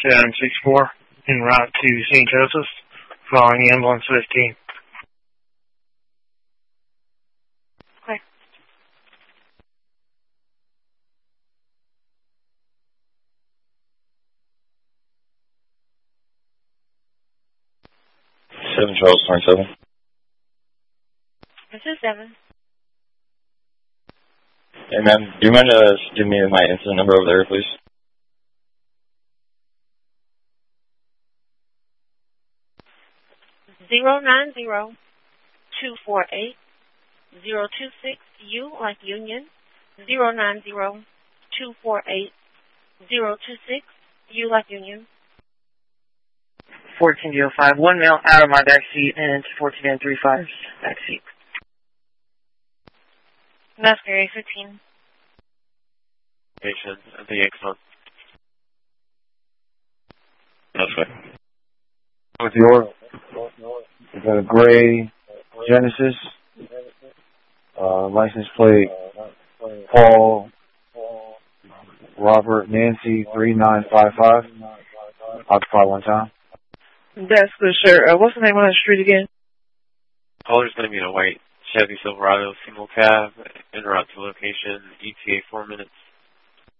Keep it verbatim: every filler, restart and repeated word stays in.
ten sixty-four, en route to Saint Joseph's, following ambulance fifteen. Okay. seven Charles twenty-seven. This is seven. Hey, ma'am, do you mind uh, giving me my incident number over there, please? Zero nine zero two four eight zero two six U like Union. Zero nine zero two four eight zero two six U like Union. fourteen oh five, one male out of my back seat and fourteen and three fives back seat. That's area fifteen. Patient at the Exxon. That's right. With your, we've got a gray Genesis, uh, license plate, Paul, Robert, Nancy, three nine five five. Occupy one time. That's good, sir. Uh, what's the name on the street again? Caller's going to be in a white Chevy Silverado single cab, en route to location, E T A four minutes.